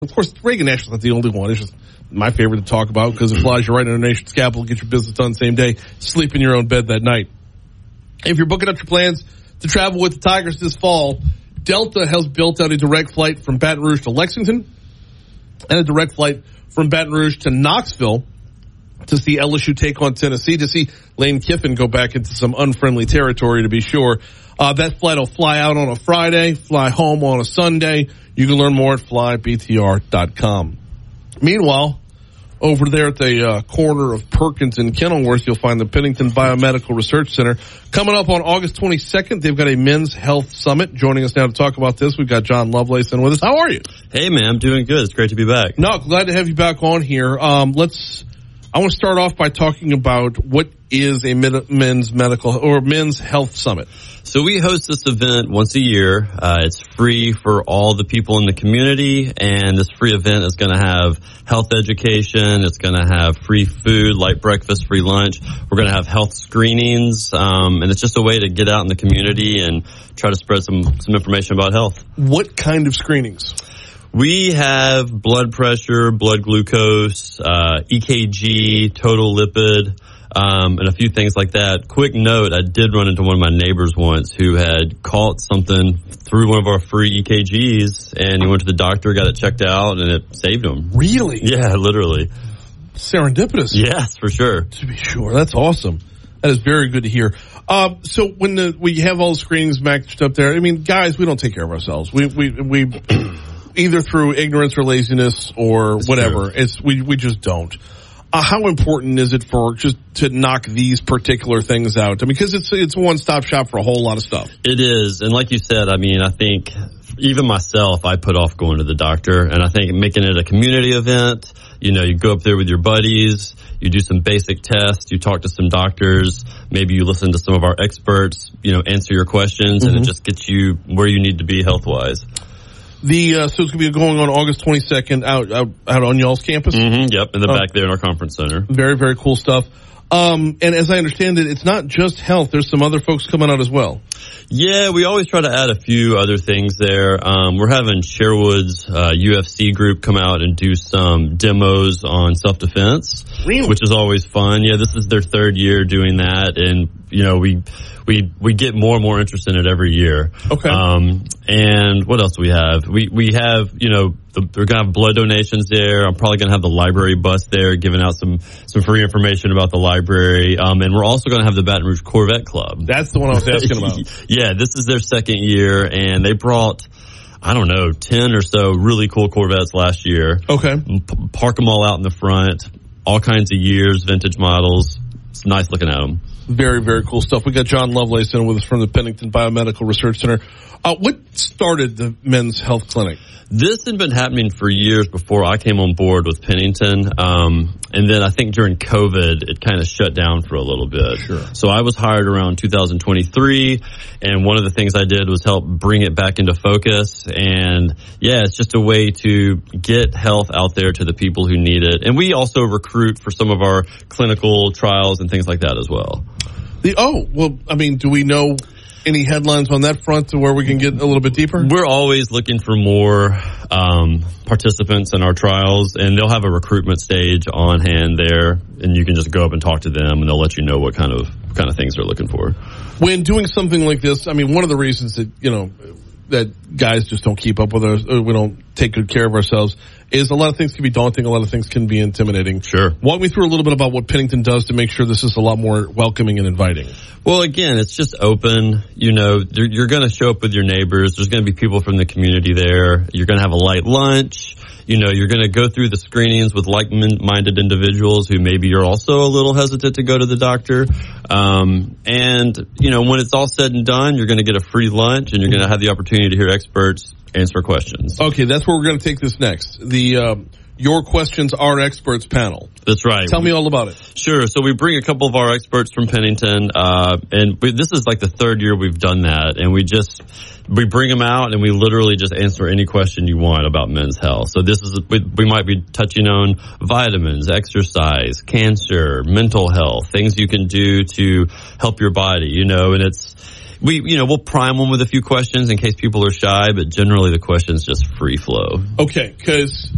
Of course, Reagan National's not the only one. It's just my favorite to talk about because it flies you right in the nation's capital, get your business done same day, sleep in your own bed that night. If you're booking out your plans to travel with the Tigers this fall, Delta has built out a direct flight from Baton Rouge to Lexington and a direct flight from Baton Rouge to Knoxville to see LSU take on Tennessee, to see Lane Kiffin go back into some unfriendly territory, to be sure. That flight will fly out on a Friday, fly home on a Sunday. You can learn more at flybtr.com. Meanwhile, over there at the corner of Perkins and Kenilworth, you'll find the Pennington Biomedical Research Center. Coming up on August 22nd, they've got a Men's Health Summit. Joining us now to talk about this, we've got John Lovelace in with us. How are you? Hey, man, I'm doing good. It's great to be back. No, glad to have you back on here. I want to start off by talking about what is a men's medical or men's health summit. So we host this event once a year. It's free for all the people in the community, and this free event is going to have health education. It's going to have free food, light breakfast, free lunch. We're going to have health screenings, and it's just a way to get out in the community and try to spread some information about health. What kind of screenings? We have blood pressure, blood glucose, EKG, total lipid, and a few things like that. Quick note, I did run into one of my neighbors once who had caught something through one of our free EKGs, and he went to the doctor, got it checked out, and it saved him. Really? Yeah, literally. Serendipitous. Yes, for sure. To be sure. That's awesome. That is very good to hear. So when we have all the screenings matched up there, I mean, guys, we don't take care of ourselves. We either through ignorance or laziness or whatever. We just don't. How important is it for just to knock these particular things out? I mean, because it's a one-stop shop for a whole lot of stuff. It is. And like you said, I mean, I think even myself, I put off going to the doctor. And I think making it a community event, you know, you go up there with your buddies, you do some basic tests, you talk to some doctors, maybe you listen to some of our experts, you know, answer your questions, and it just gets you where you need to be health-wise. So it's going to be going on August 22nd out on y'all's campus? Yep, in the back there in our conference center. Very, very cool stuff. And as I understand it, it's not just health. There's some other folks coming out as well. Yeah, we always try to add a few other things there. We're having Sherwood's UFC group come out and do some demos on self-defense, really? Which is always fun. Yeah, this is their third year doing that, and you know we get more and more interest in it every year. Okay. And what else do we have? We have, you know, we're going to have blood donations there. I'm probably going to have the library bus there giving out some free information about the library. And we're also going to have the Baton Rouge Corvette Club. That's the one I was asking about. Yeah, this is their second year, and they brought, I don't know, 10 or so really cool Corvettes last year. Okay. Park them all out in the front, all kinds of years, vintage models. It's nice looking at them. Very, very cool stuff. We got John Lovelace in with us from the Pennington Biomedical Research Center. What started the Men's Health Clinic? This had been happening for years before I came on board with Pennington. And then I think during COVID, it kind of shut down for a little bit. Sure. So I was hired around 2023, and one of the things I did was help bring it back into focus. And yeah, it's just a way to get health out there to the people who need it. And we also recruit for some of our clinical trials and things like that as well. Do we know any headlines on that front to where we can get a little bit deeper? We're always looking for more participants in our trials, and they'll have a recruitment stage on hand there, and you can just go up and talk to them, and they'll let you know what kind of things they're looking for. When doing something like this, I mean, one of the reasons that, you know, that guys just don't keep up with us, or we don't take good care of ourselves, is a lot of things can be daunting, a lot of things can be intimidating. Sure. Walk me through a little bit about what Pennington does to make sure this is a lot more welcoming and inviting. Well, again, it's just open. You know, you're going to show up with your neighbors. There's going to be people from the community there. You're going to have a light lunch. You know, you're going to go through the screenings with like-minded individuals who maybe you're also a little hesitant to go to the doctor. And, you know, when it's all said and done, you're going to get a free lunch, and you're going to have the opportunity to hear experts answer questions. Okay, that's where we're going to take this next. The Your Questions, Our Experts panel. That's right. Tell me all about it. Sure. So we bring a couple of our experts from Pennington, and this is like the third year we've done that, and we bring them out and we literally just answer any question you want about men's health. So we might be touching on vitamins, exercise, cancer, mental health, things you can do to help your body, you know, and we'll prime them with a few questions in case people are shy, but generally the question's just free flow. Okay, because